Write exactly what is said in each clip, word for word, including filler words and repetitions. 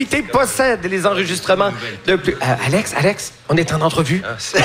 Possède les enregistrements de plus... Euh, Alex, Alex, on est en entrevue.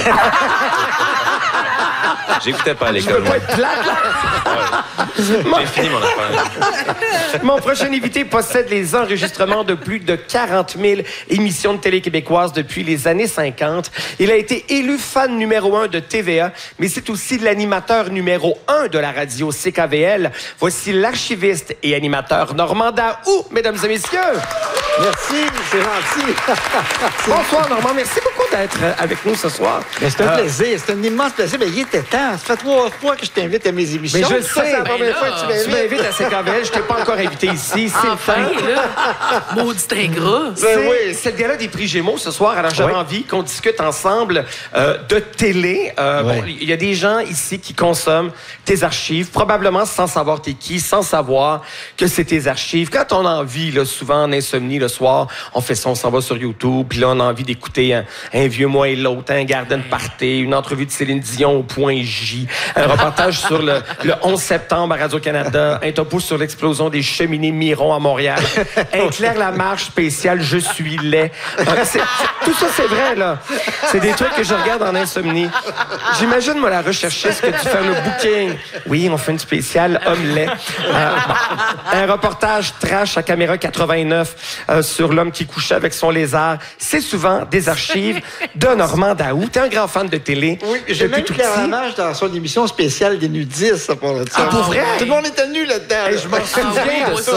J'écoutais pas à l'école. Je veux pas être plate, là. Ouais. Mon... J'ai fini mon affaire. Mon prochain invité possède les enregistrements de plus de quarante mille émissions de télé québécoises depuis les années cinquante. Il a été élu fan numéro un de T V A, mais c'est aussi l'animateur numéro un de la radio C K V L. Voici l'archiviste et animateur Normand Daou, mesdames et messieurs. Merci, c'est gentil. Bonsoir, Normand. Merci beaucoup d'être avec nous ce soir. C'est un euh, plaisir, c'est un immense plaisir. Mais il était temps. Ça fait trois fois que je t'invite à mes émissions. Mais je sais, c'est la première fois que tu m'invites. Tu m'invites à C K V L, je t'ai pas encore invité ici. C'est enfin, là. Maudit ingrat. C'est oui. C'est le gala des prix Gémeaux ce soir. Alors, j'avais oui. envie qu'on discute ensemble euh, de télé. Euh, oui. Bon, il y a des gens ici qui consomment tes archives, probablement sans savoir t'es qui, sans savoir que c'est tes archives. Quand on a envie, là, souvent en insomnie le soir, on fait ça, on s'en va sur YouTube, puis là, on a envie d'écouter un, un vieux moi et l'autre, un garden party, une entrevue de Céline Dion au point J, un reportage sur le, le onze septembre à Radio-Canada, un topo sur l'explosion des cheminées Miron à Montréal, un Claire Lamarche spécial Je suis laid. C'est, tout ça, c'est vrai, là. C'est des trucs que je regarde en insomnie. J'imagine, moi, la recherchiste que tu fais le booking. Oui, on fait une spéciale homme laid. Euh, bon. Un reportage trash à caméra quatre-vingt-neuf euh, sur l'homme qui couchait avec son lézard. C'est souvent des archives de Normand Daou. T'es un grand fan de télé. Oui, j'ai même Claire Lamarche dans son émission spéciale des nudistes, ça, pour le Ah, pour vrai? Tout le monde était nu là-dedans. Hey, je m'en souviens de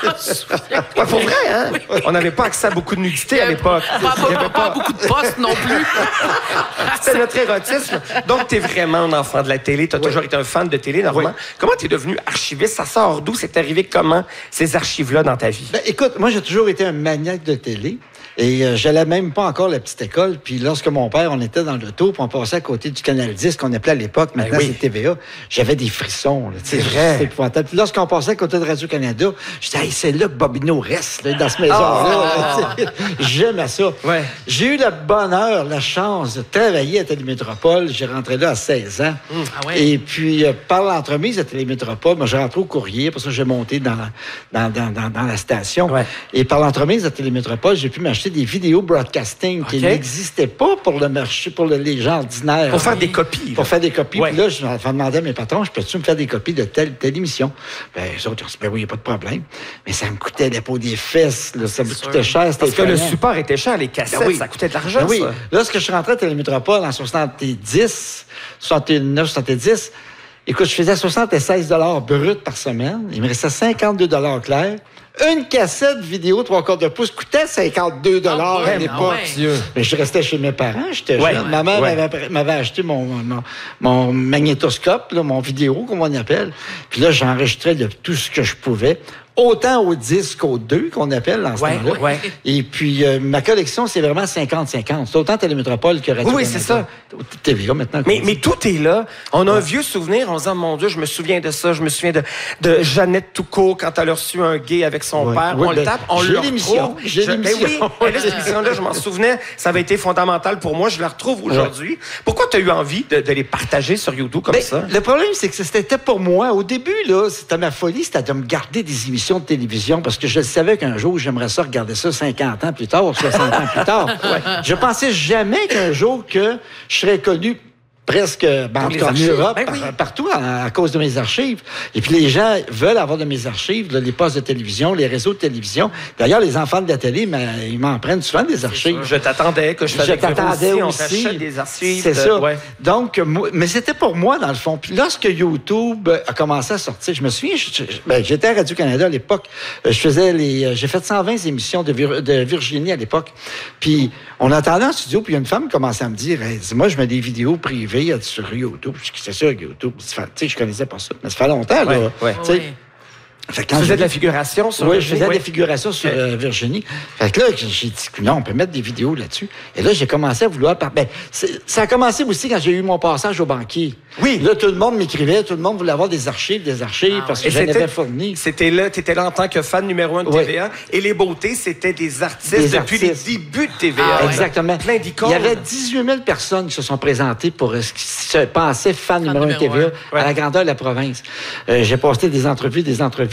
ça. Ouais, pour vrai, hein? On n'avait pas accès à beaucoup de nudité à l'époque. Il n'y avait pas beaucoup de postes non plus. C'était notre érotisme. Donc, t'es vraiment un enfant de la télé. T'as oui. toujours été un fan de télé, Normand. Oui. Comment t'es devenu archiviste? Ça sort d'où? C'est arrivé comment, ces archives-là, dans ta vie? Ben, écoute, moi, j'ai toujours été un maniaque de télé. Et euh, j'allais même pas encore à la petite école. Puis lorsque mon père, on était dans l'auto, puis on passait à côté du Canal dix, qu'on appelait à l'époque, maintenant ben oui. c'est T V A, j'avais des frissons. Là, c'est vrai. C'est épouvantable. Puis lorsqu'on passait à côté de Radio-Canada, je disais, hey, c'est là que Bobino reste, là, dans cette maison-là. Oh! J'aimais ça. Ouais. J'ai eu le bonheur, la chance de travailler à Télémétropole. J'ai rentré là à seize ans. Mmh. Ah ouais. Et puis, euh, par l'entremise à Télémétropole, moi, j'ai rentré au courrier, pour ça, j'ai monté dans la, dans, dans, dans, dans la station. Ouais. Et par l'entremise à Télémétropole, j'ai pu m'acheter des vidéos broadcasting okay. qui n'existaient pas pour le marché, pour le, les gens ordinaires. Pour faire des copies. Pour là. faire des copies. Ouais. Puis là, je vais demander à mes patrons, je peux-tu me faire des copies de telle, telle émission? Ben, les autres, ils ont dit, ben oui, il n'y a pas de problème. Mais ça me coûtait la peau des fesses, là, ça me sûr. coûtait cher. Parce que le support était cher, les cassettes, ben oui. ça coûtait de l'argent, ben oui. ça. Lorsque je suis rentré à Télémétropole en soixante-dix, soixante-neuf, soixante-dix, écoute, je faisais soixante-seize dollars bruts par semaine. Il me restait cinquante-deux dollars clairs. Une cassette vidéo trois quarts de pouce coûtait cinquante-deux dollars ah, à l'époque. Ouais. Mais je restais chez mes parents, j'étais ouais, jeune. Ma mère ouais. m'avait, m'avait acheté mon, mon, mon magnétoscope, là, mon vidéo, comme on appelle. Puis là, j'enregistrais de tout ce que je pouvais. Autant au disque qu'au deux, qu'on appelle dans ce ouais, temps-là. Ouais. Et puis, euh, ma collection, c'est vraiment cinquante cinquante. C'est autant Télémétropole que Radio-Canada. Oui, c'est ça. T V A, maintenant. Mais, mais tout est là. On a ouais. un vieux souvenir. On se dit, oh, mon Dieu, je me souviens de ça. Je me souviens de, de Jeannette Toucault quand elle a reçu un gay avec son ouais. père. Oui, on ben, le tape, on le retrouve. J'ai je, l'émission. Ben oui, cette émission-là, je m'en souvenais. Ça avait été fondamental pour moi. Je la retrouve aujourd'hui. Ouais. Pourquoi tu as eu envie de, de les partager sur YouTube comme ben, ça? Le problème, c'est que c'était pour moi. Au début, là, c'était ma folie, c'était de me garder des émissions de télévision parce que je savais qu'un jour, j'aimerais ça regarder ça cinquante ans plus tard, soixante ans plus tard. Ouais. Je pensais jamais qu'un jour que je serais connu presque ben, en, en Europe, ben oui. partout à, à cause de mes archives. Et puis les gens veulent avoir de mes archives, là, les postes de télévision, les réseaux de télévision. D'ailleurs, les enfants de la télé, ben, ils m'en prennent souvent des archives. Je t'attendais que je faisais Je t'attendais aussi. On des archives. C'est de... ça. Ouais. Donc, moi, mais c'était pour moi, dans le fond. Puis lorsque YouTube a commencé à sortir, je me souviens, je, je, ben, j'étais à Radio-Canada à l'époque. Je faisais les... J'ai fait cent vingt émissions de, Vir, de Virginie à l'époque. Puis on entendait en studio, puis une femme commençait à me dire, hey, moi, je mets des vidéos privées sur YouTube. C'est sûr, YouTube. Tu sais, je connaissais pas ça. Mais ça fait longtemps, là. Ouais, ouais. Tu sais, Fait que quand tu faisais de la figuration sur Oui, Virginie, je faisais oui. de la figuration sur euh, Virginie. Fait que là, j'ai dit, non, on peut mettre des vidéos là-dessus. Et là, j'ai commencé à vouloir... Par... Ben, ça a commencé aussi quand j'ai eu mon passage au banquier. Oui. Là, tout le monde m'écrivait, tout le monde voulait avoir des archives, des archives, ah, parce que j'en avais fourni. C'était là, tu étais là en tant que fan numéro un de oui. T V A. Et les beautés, c'était des artistes des depuis artistes. les débuts de T V A. Ah, exactement. Plein d'icônes. Il y avait dix-huit mille personnes qui se sont présentées pour ce qui se pensait fan, fan numéro un de T V A ouais. à la grandeur de la province. Euh, j'ai posté des entrevues, des entrevues.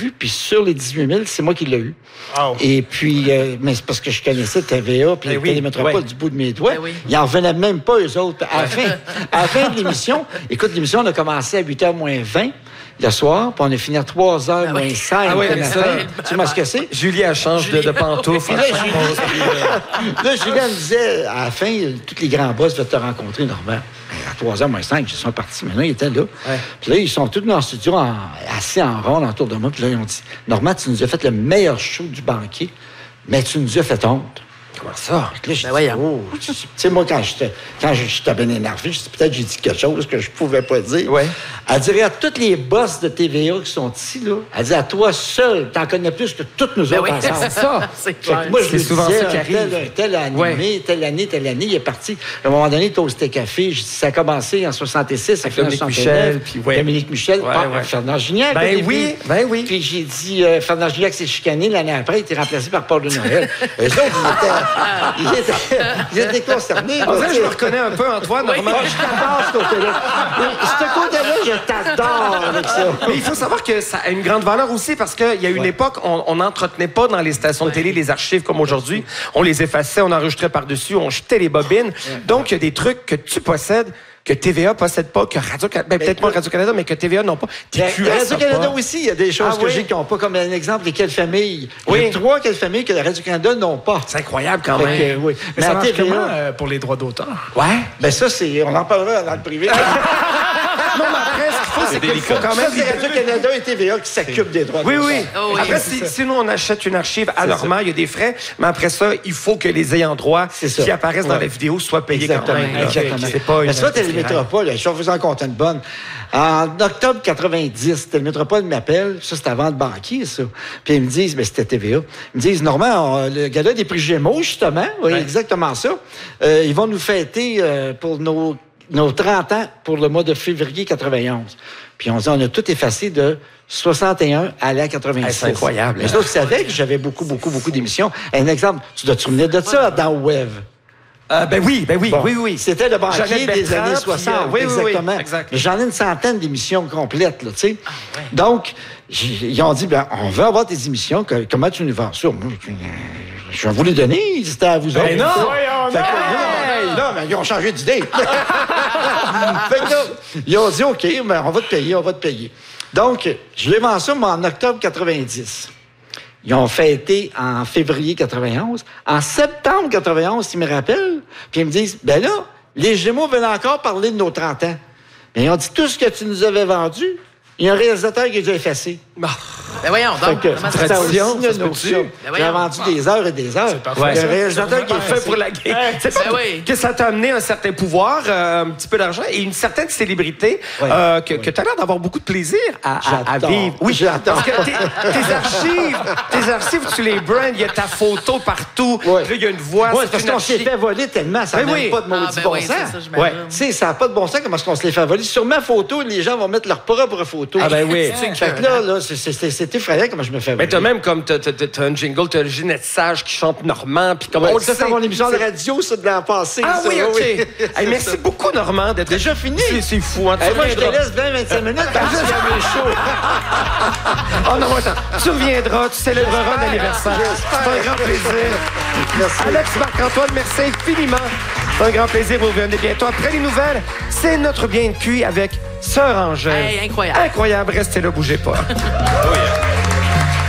vu, puis sur les dix-huit mille, c'est moi qui l'ai eu. Wow. Et puis, euh, mais c'est parce que je connaissais T V A, puis Ben les oui, Télémétropole ouais. du bout de mes doigts. Ben oui. Ils en revenaient même pas, eux autres. À la fin, à la fin de l'émission, écoute, l'émission, on a commencé à huit heures moins vingt le soir, puis on a fini à trois heures moins cinq Ah oui, le mais matin. ça- Tu vois ce que c'est? Julie, elle change de, de pantoufle. Puis là, Julie, là, Julie, elle me disait, à la fin, tous les grands boss veulent te rencontrer, Normand. À trois heures moins cinq, ils sont partis. Maintenant, ils étaient là. Ouais. Puis là, ils sont tous dans le studio, en- assis en rond autour de moi. Puis là, ils ont dit, Normand, tu nous as fait le meilleur show du banquier, mais tu nous as fait honte. Comment ça? Puis là, j'ai Ben dit, voyons. oh, tu sais, moi, quand j'étais, quand j'étais bien énervé, je dis, peut-être j'ai dit quelque chose que je pouvais pas dire. Ouais. Elle dirait à tous les boss de T V A qui sont ici, là, elle dit, à toi seul, t'en connais plus que toutes nous Ben autres oui, ensemble. c'est ça. C'est Fait que clair. moi, je C'est lui souvent disais, ça qui un arrive. Tel, un tel a animé, Ouais. telle année, telle année, il est parti. À un moment donné, Toasté Café, je dis, ça a commencé en soixante-six, ça Avec fait en Dominique soixante-neuf. Michel, puis ouais. Dominique Michel, Ouais, pas- ouais. Fernand Gignac. Ben au début. oui, ben oui. Puis j'ai dit, euh, Fernand Gignac s'est chicané, l'année après, il était remplacé par Paul de Noël. Eux autres, ils étaient, ils étaient, ils étaient concernés. On là, dirait que tu je me sais. reconnais un peu, Antoine, Normand. Moi, je t'adore ce côté-là. Ce côté-là, je t'adore avec ça. Mais il faut savoir que ça a une grande valeur aussi parce qu'il y a une Ouais. époque, on n'entretenait pas dans les stations de télé les archives comme aujourd'hui. On les effaçait, on enregistrait par-dessus, on jetait les bobines. Donc, il y a des trucs que tu possèdes que T V A possède pas, que Radio-Canada, ben, peut-être pas Radio-Canada, mais que T V A n'ont pas. T Q S a Radio-Canada pas. aussi, il y a des choses Ah que oui? j'ai qui n'ont pas, comme un exemple, les quelles familles. Il y Oui. a trois quelles familles que la Radio-Canada n'ont pas. C'est incroyable quand Fait même. que, oui. Mais ça à marche T V A, comment euh, pour les droits d'auteur? Ouais. ben ça, c'est, on en parlera dans le privé. Non, mais après, ce qu'il faut, c'est qu'il faut quand Ça, même. c'est Radio-Canada et T V A qui s'occupent des droits Oui, d'auteur. oui. Oh, oui. Après, si, si nous, on achète une archive à Normand, il y a des frais, mais après ça, il faut que les ayants droit C'est ça. qui apparaissent dans Ouais. la vidéo soient payés Exactement, quand même. là. exactement. C'est pas une... Mais ça, Télémétropole, je vais vous en compter une bonne. En octobre quatre-vingt-dix, Télémétropole m'appelle, ça c'était avant le banquier, ça. Puis ils me disent, ben c'était T V A. Ils me disent, Normand, on- le gala des prix Gémeaux, justement, oui, exactement ça. Euh, ils vont nous fêter euh, pour nos, nos trente ans pour le mois de février quatre-vingt-onze. Puis on dit, on a tout effacé de soixante et un à la quatre-vingt-six. Hey, c'est incroyable. Mais ça, vous savez que j'avais beaucoup, beaucoup, beaucoup d'émissions. Un exemple, tu dois te souvenir de ça dans Web. Euh, ben oui, ben oui, Bon, oui, oui. C'était le banquier Jeannette des Bertrand, années puis, soixante. euh, oui, oui, oui, exactement. exact. Mais j'en ai une centaine d'émissions complètes, là, tu sais. Donc, j'ai- ils ont dit, ben, on veut avoir tes émissions. que- comment tu nous vends ça? Moi, je- je vais vous les donner. C'était à vous autres. non! ça. Voyons Fait que, donc! non, non, mais ils ont changé d'idée. Fait que là, ils ont dit, OK, ben, on va te payer, on va te payer. Donc, je les vends ça, moi, en octobre quatre-vingt-dix. Ils ont fêté en février quatre-vingt-onze. En septembre quatre-vingt-onze, ils me rappellent, puis ils me disent, ben là, les Gémeaux veulent encore parler de nos trente ans. Mais ils ont dit, tout ce que tu nous avais vendu, il y a un réalisateur qui est déjà effacé. Ben voyons Fait donc. que, Comment ça c'était se fait? aussi ça une se peut-tu? notion. Ben J'ai voyons. vendu des heures et des heures. parfait, Il y a un ça. réalisateur qui est fait fait pour la guerre. C'est pas Ben oui. que ça t'a amené un certain pouvoir, euh, un petit peu d'argent et une certaine célébrité Ouais. euh, que, que tu as l'air d'avoir beaucoup de plaisir à, à- à J'adore. vivre. Oui, J'adore. parce que tes, tes archives, tes archives, tu les brands, il y a ta photo partout. Ouais. Là, il y a une voix. Oui, c'est parce une qu'on s'est archive. fait voler tellement, ça n'a Ben même oui. pas de maudit Ah, ben bon oui, sens. c'est ça, j'imagine. Ouais. Tu sais, ça n'a pas de bon sens comment est-ce qu'on se les fait voler. Sur ma photo, les gens vont mettre leur propre photo. Ah, ben oui. Fait que là, là c'est- c'est c'est effrayant comment je me fais voler. Mais t'as même comme t'as, t'as, t'as un jingle, t'as Ginette Sage qui chante Normand, puis comme Ouais, on le ça, sait. c'est mon émission de radio, ça, de l'an passé. Ah ça, oui, ok. Hey, merci beaucoup, Normand, d'être Déjà fini? C'est, c'est fou, hein. Tu Hey, moi, je te reviendras. laisse vingt à vingt-cinq minutes parce que j'ai mes shows. Oh non, attends. Tu reviendras, tu célébreras un anniversaire. C'est un grand plaisir. Merci. Alex Marc-Antoine, merci infiniment. C'est un grand plaisir. Vous revenez bientôt. Après les nouvelles, c'est notre bien de cuit avec Sœur Angèle. Hey, incroyable. Incroyable. Restez là, bougez pas. Oh yeah.